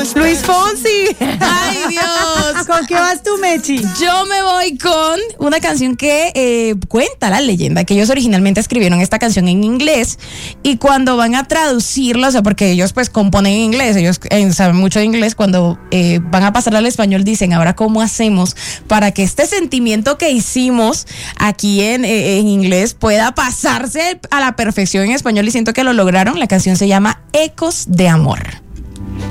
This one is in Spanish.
Luis Fonsi. ¡Ay, Dios! ¿Con qué vas tú, Mechi? Yo me voy con una canción que cuenta la leyenda que ellos originalmente escribieron esta canción en inglés y cuando van a traducirla, o sea, porque ellos pues componen en inglés, ellos saben mucho de inglés, cuando van a pasarla al español dicen, ahora ¿cómo hacemos para que este sentimiento que hicimos aquí en inglés pueda pasarse a la perfección en español? Y siento que lo lograron. La canción se llama Ecos de Amor.